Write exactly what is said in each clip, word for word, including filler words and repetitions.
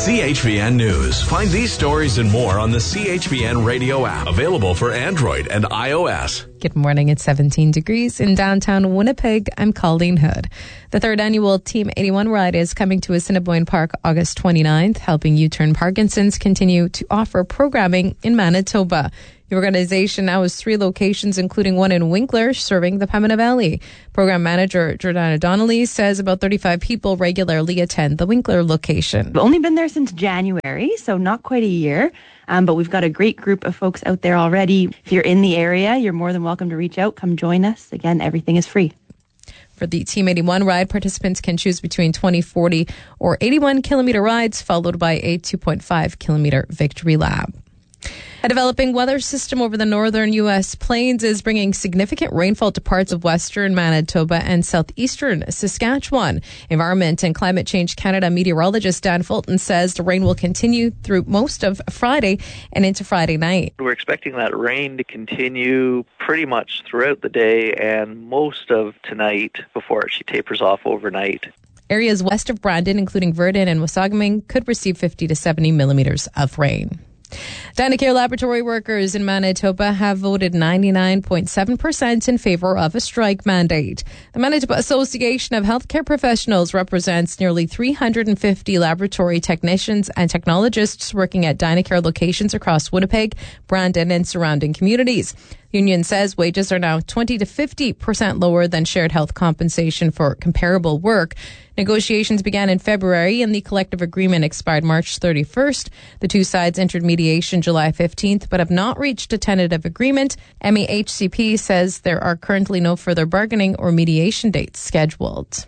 C H V N News. Find these stories and more on the C H V N radio app, available for Android and iOS. Good morning. It's seventeen degrees in downtown Winnipeg. I'm Colleen Hood. The third annual Team eighty-one ride is coming to Assiniboine Park August twenty-ninth, helping U-Turn Parkinson's continue to offer programming in Manitoba. The organization now has three locations, including one in Winkler, serving the Pembina Valley. Program manager Jordana Donnelly says about thirty-five people regularly attend the Winkler location. We've only been there since January, so not quite a year. Um, but we've got a great group of folks out there already. If you're in the area, you're more than welcome to reach out. Come join us. Again, everything is free. For the Team eighty-one ride, participants can choose between twenty, forty, or eighty-one kilometer rides, followed by a two point five kilometer victory lap. A developing weather system over the northern U S plains is bringing significant rainfall to parts of western Manitoba and southeastern Saskatchewan. Environment and Climate Change Canada meteorologist Dan Fulton says the rain will continue through most of Friday and into Friday night. We're expecting that rain to continue pretty much throughout the day and most of tonight before it tapers off overnight. Areas west of Brandon, including Verdun and Wasagaming, could receive fifty to seventy millimeters of rain. Dynacare laboratory workers in Manitoba have voted ninety-nine point seven percent in favor of a strike mandate. The Manitoba Association of Healthcare Professionals represents nearly three hundred fifty laboratory technicians and technologists working at Dynacare locations across Winnipeg, Brandon, and surrounding communities. The union says wages are now twenty to fifty percent lower than shared health compensation for comparable work. Negotiations began in February and the collective agreement expired March thirty-first. The two sides entered mediation July fifteenth but have not reached a tentative agreement. M E H C P says there are currently no further bargaining or mediation dates scheduled.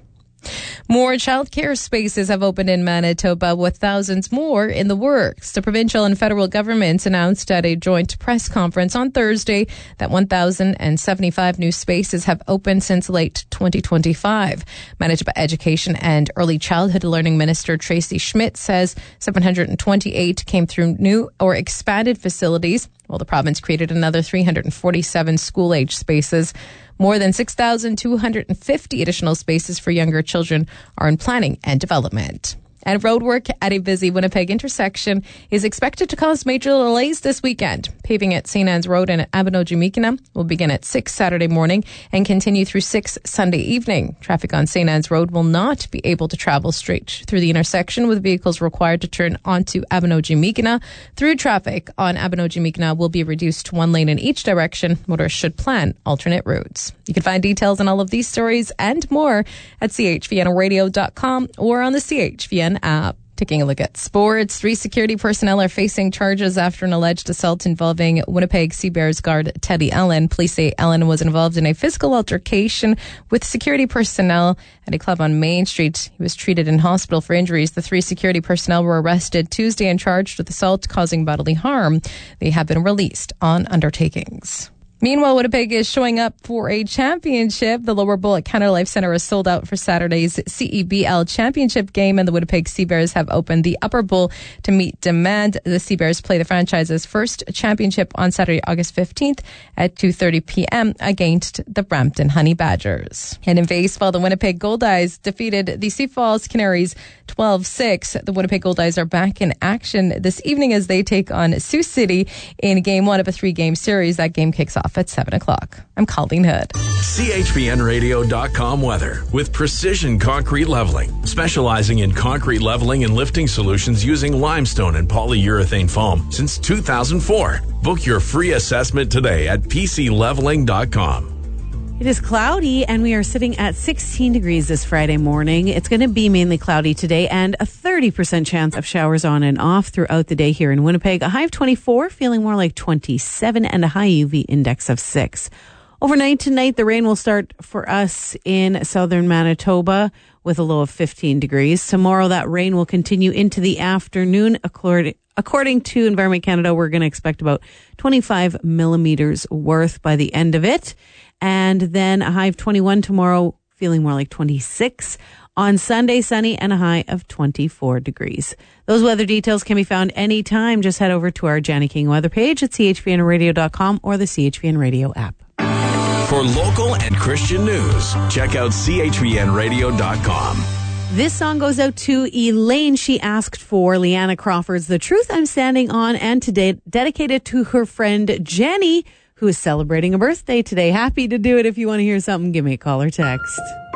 More childcare spaces have opened in Manitoba, with thousands more in the works. The provincial and federal governments announced at a joint press conference on Thursday that one thousand seventy-five new spaces have opened since late twenty twenty-five. Manitoba Education and Early Childhood Learning Minister Tracy Schmidt says seven hundred twenty-eight came through new or expanded facilities, while the province created another three hundred forty-seven school-age spaces. More than six thousand two hundred fifty additional spaces for younger children are in planning and development. And road work at a busy Winnipeg intersection is expected to cause major delays this weekend. Paving at Saint Anne's Road and Abinogi-Mikina will begin at six Saturday morning and continue through six Sunday evening. Traffic on Saint Anne's Road will not be able to travel straight through the intersection, with vehicles required to turn onto Abinogi-Mikina. Through traffic on Abinogi-Mikina will be reduced to one lane in each direction. Motorists should plan alternate routes. You can find details on all of these stories and more at c h v n radio dot com or on the C H V N app. Taking a look at sports, three security personnel are facing charges after an alleged assault involving Winnipeg Sea Bears guard Teddy Allen. Police say Allen was involved in a physical altercation with security personnel at a club on Main Street. He was treated in hospital for injuries. The three security personnel were arrested Tuesday and charged with assault causing bodily harm. They have been released on undertakings. Meanwhile, Winnipeg is showing up for a championship. The Lower Bowl at Canada Life Centre is sold out for Saturday's C E B L championship game, and the Winnipeg Sea Bears have opened the Upper Bowl to meet demand. The Sea Bears play the franchise's first championship on Saturday, August fifteenth at two thirty p.m. against the Brampton Honey Badgers. And in baseball, the Winnipeg Goldeyes defeated the Sioux Falls Canaries twelve six. The Winnipeg Goldeyes are back in action this evening as they take on Sioux City in game one of a three-game series. That game kicks off at seven o'clock. I'm Colleen Hood. C H V N radio dot com weather with Precision Concrete Leveling, specializing in concrete leveling and lifting solutions using limestone and polyurethane foam since two thousand four. Book your free assessment today at p c leveling dot com. It is cloudy, and we are sitting at sixteen degrees this Friday morning. It's going to be mainly cloudy today, and a thirty percent chance of showers on and off throughout the day here in Winnipeg. A high of twenty-four, feeling more like twenty-seven, and a high U V index of six. Overnight tonight, the rain will start for us in southern Manitoba with a low of fifteen degrees. Tomorrow, that rain will continue into the afternoon. According According to Environment Canada, we're going to expect about twenty-five millimeters worth by the end of it. And then a high of twenty-one tomorrow, feeling more like twenty-six. On Sunday, sunny and a high of twenty-four degrees. Those weather details can be found anytime. Just head over to our Janny King weather page at c h v n radio dot com or the C H V N Radio app. For local and Christian news, check out c h v n radio dot com. This song goes out to Elaine. She asked for Leanna Crawford's The Truth I'm Standing On, and today dedicated to her friend Jenny, who is celebrating a birthday today. Happy to do it. If you want to hear something, give me a call or text.